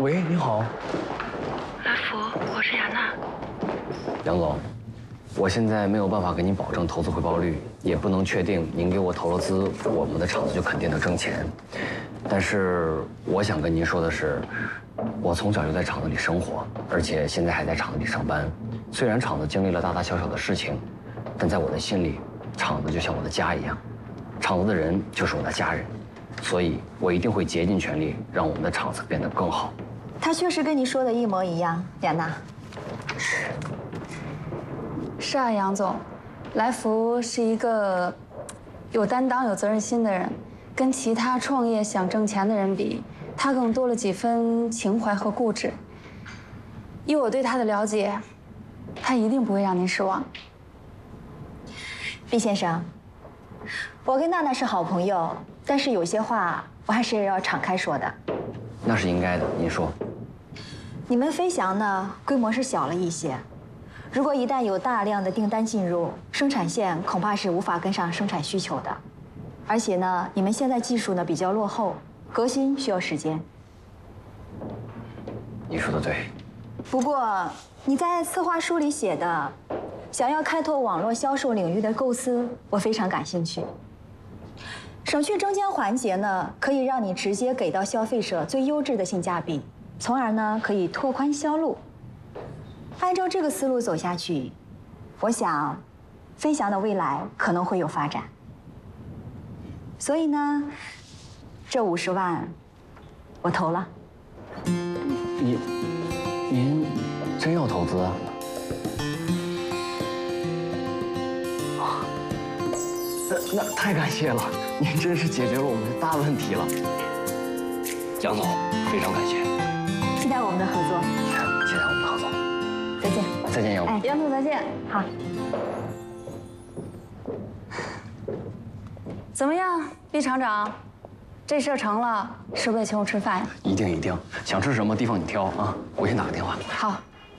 喂，你好， 来福，我是雅娜。 杨总，我现在没有办法给您保证投资回报率，也不能确定您给我投了资，我们的厂子就肯定能挣钱。但是我想跟您说的是，我从小就在厂子里生活，而且现在还在厂子里上班。虽然厂子经历了大大小小的事情，但在我的心里，厂子就像我的家一样，厂子的人就是我的家人，所以我一定会竭尽全力让我们的厂子变得更好。 他确实跟你说的一模一样，雅娜。 是啊，杨总，来福是一个有担当、有责任心的人，跟其他创业想挣钱的人比，他更多了几分情怀和固执。以我对他的了解，他一定不会让您失望。 毕先生，我跟娜娜是好朋友，但是有些话我还是要敞开说的。 那是应该的，您说。 你们飞翔呢，规模是小了一些。如果一旦有大量的订单进入，生产线恐怕是无法跟上生产需求的。而且呢，你们现在技术呢比较落后，革新需要时间。 你说的对。 不过你在策划书里写的，想要开拓网络销售领域的构思，我非常感兴趣。省去中间环节呢，可以让你直接给到消费者最优质的性价比，从而呢可以拓宽销路。按照这个思路走下去，我想，飞翔的未来可能会有发展。所以呢，这50万，我投了。 您真要投资啊？那太感谢了，您真是解决了我们的大问题了。杨总，非常感谢， 期待我们的合作。 期待我们的合作。 再见。 再见，杨总。 杨总再见。 好。 怎么样，毕厂长？这事儿成了，是不是得请我吃饭呀？ 一定一定，想吃什么地方你挑啊，我先打个电话。 好。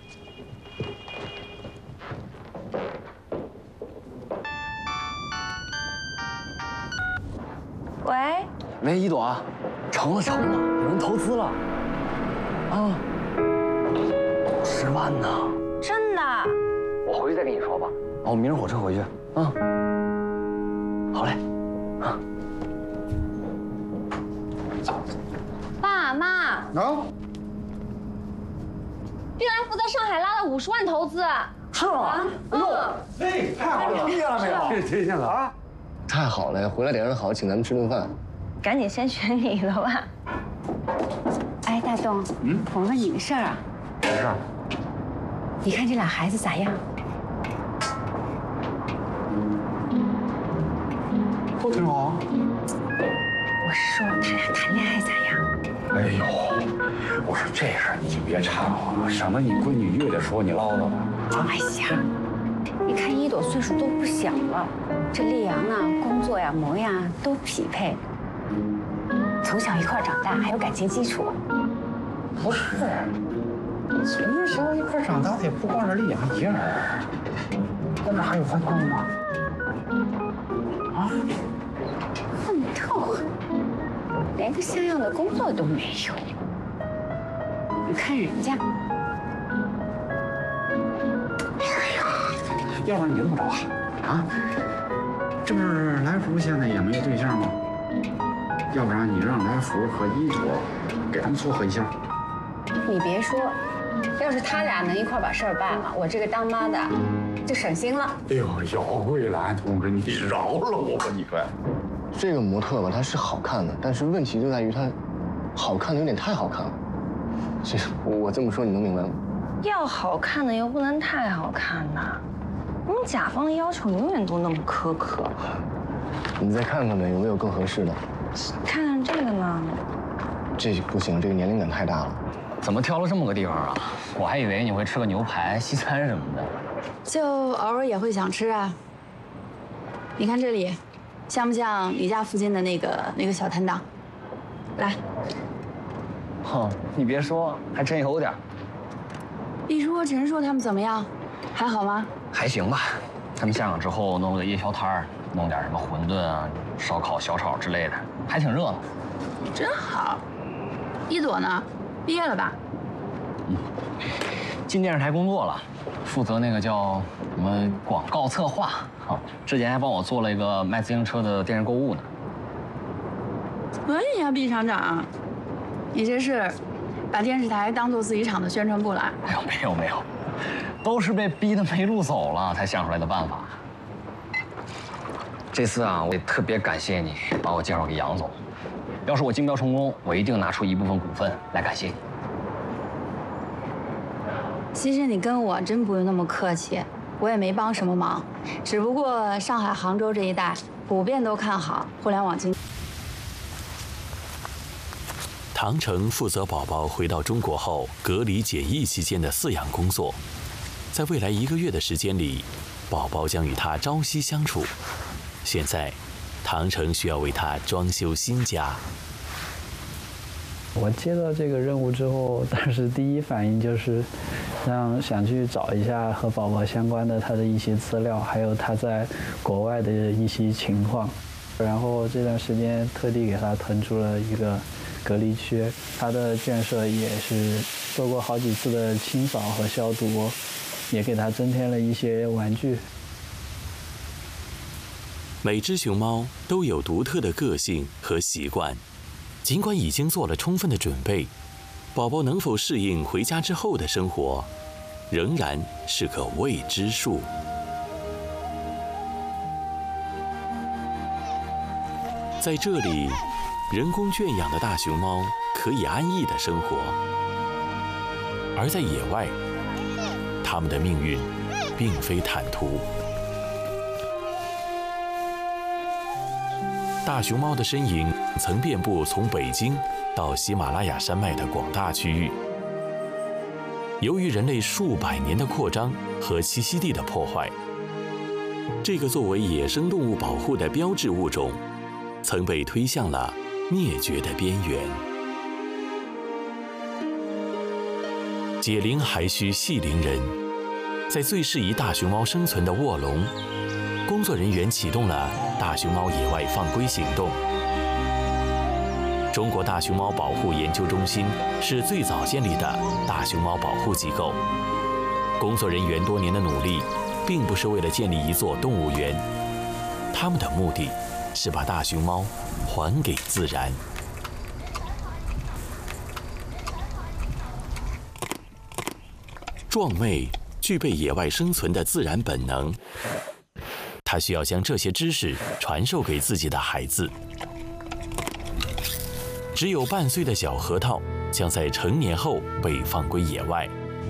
喂， 喂，一朵，成了，有人投资了，啊，10万呢。 真的？ 我回去再跟你说吧。我明儿火车回去。啊，好嘞，啊。 爸妈， 啊？ 毕来福在上海拉了50万投资， 是吗？哎呦，哎，太好了！听见了没有？听见了啊！ 太好了，回来得让好请咱们吃顿饭。 赶紧先选你了吧。 哎，大东，我问你个事儿啊。 什么事儿？ 你看这俩孩子咋样？ 都挺好啊。 我是说他俩谈恋爱咋样？ 哎呦，我说这事儿你就别掺和了，省得你闺女越得说你唠叨的。 哎呀，你看一朵岁数都不小了，这丽阳啊，工作呀、模样啊都匹配，从小一块长大，还有感情基础。 不是，从小一块长大的也不光是丽阳一人，那哪还有范东吗？啊？ 混透，连个像样的工作都没有。你看人家。 要不然你这么着吧，啊，这不是来福现在也没有对象吗？要不然你让来福和一朵给他们撮合一下。 你别说，要是他俩能一块把事儿办了，我这个当妈的就省心了。 哎呦，姚桂兰同志，你饶了我吧，你快！ 这个模特吧，她是好看的，但是问题就在于她好看的有点太好看了。这我这么说你能明白吗？ 要好看的又不能太好看呐。你们甲方的要求永远都那么苛刻。 你再看看呗，有没有更合适的？ 看看这个呢？ 这不行，这个年龄感太大了。 怎么挑了这么个地方啊？我还以为你会吃个牛排、西餐什么的。 就偶尔也会想吃啊。你看这里，像不像你家附近的那个小摊档？来。 哼，你别说，还真有点。 丽叔和陈叔他们怎么样？还好吗？ 还行吧。他们下岗之后弄了个夜宵摊儿，弄点什么馄饨啊、烧烤、小炒之类的，还挺热闹。 真好。一朵呢？ 毕业了吧？ 进电视台工作了，负责那个叫什么广告策划啊。之前还帮我做了一个卖自行车的电视购物呢。 可以呀，毕厂长，你这是把电视台当做自己厂的宣传部了？ 哎呦，没有，都是被逼得没路走了才想出来的办法。这次啊，我也特别感谢你把我介绍给杨总。要是我竞标成功，我一定拿出一部分股份来感谢你。 其实你跟我真不用那么客气，我也没帮什么忙，只不过上海、杭州这一带普遍都看好互联网经济。 唐城负责宝宝回到中国后隔离检疫期间的饲养工作，在未来1个月的时间里，宝宝将与他朝夕相处。现在，唐城需要为他装修新家。 我接到这个任务之后，当时第一反应就是想去找一下和宝宝相关的他的一些资料，还有他在国外的一些情况。然后这段时间特地给他腾出了一个隔离区，他的圈舍也是做过好几次的清扫和消毒，也给他增添了一些玩具。 每只熊猫都有独特的个性和习惯，尽管已经做了充分的准备，宝宝能否适应回家之后的生活，仍然是个未知数。在这里，人工圈养的大熊猫可以安逸地生活，而在野外，它们的命运并非坦途。大熊猫的身影曾遍布从北京到喜马拉雅山脉的广大区域。由于人类数百年的扩张和栖息地的破坏，这个作为野生动物保护的标志物种，曾被推向了灭绝的边缘。解铃还需系铃人，在最适宜大熊猫生存的卧龙，工作人员启动了大熊猫野外放归行动。中国大熊猫保护研究中心是最早建立的大熊猫保护机构，工作人员多年的努力，并不是为了建立一座动物园，他们的目的是把大熊猫还给自然。壮妹具备野外生存的自然本能，她需要将这些知识传授给自己的孩子。只有半岁的小核桃将在成年后被放归野外。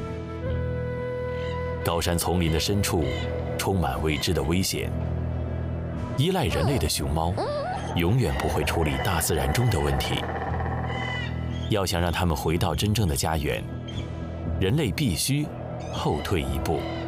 高山丛林的深处充满未知的危险，依赖人类的熊猫永远不会处理大自然中的问题。要想让它们回到真正的家园，人类必须后退一步。